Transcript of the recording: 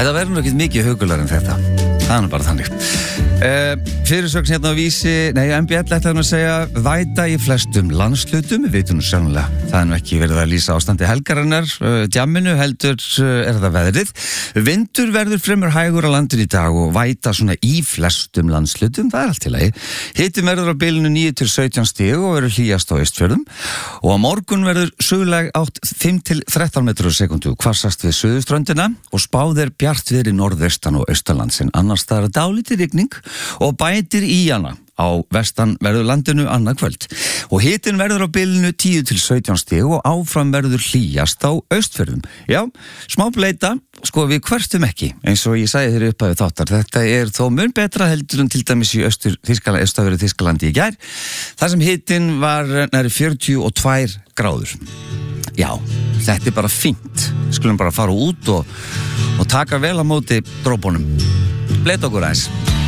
Þetta verður nú ekkert mikið hugulegar en þetta. Það er bara þannig. Fyrirsögn hérna á Vísi, MBL ætlaði að segja væta í flestum landshlutum, við vitum nú sannlega. Það er nú ekki verið að lýsa ástandi helgarinnar, djamminu heldur er það veðrið. Vindur verður fremur hægur á landinu í dag og væta svona í flestum landshlutum, það er allt í lagi. Hitinn verður á bilinu 9 til 17 stig og verður hlýjast á Austfjörðum og á morgun verður suðlæg átt 5 til 13 metrur á sekundu, hvassast við suðurströndina og spáð er bjartviðri norðvestan og austanlandsinn, annars staðar dálítil rigning og bætir í hana á vestanverðu landinu annað kvöld og hitinn verður á bilinu 10 til 17 stig og áfram verður hlýjast á Austfjörðum. Já, smá bleita, sko við kvörtum ekki eins og ég sagði þér upp að við þáttar. Þetta er þó mun betra heldur en til dæmis í austanverðu Þýskalandi í gær þar sem hitinn var nærri 42 gráður. Já, þetta er bara fínt. Skulum bara fara út og taka vel á móti drópunum. Bleita okkur aðeins.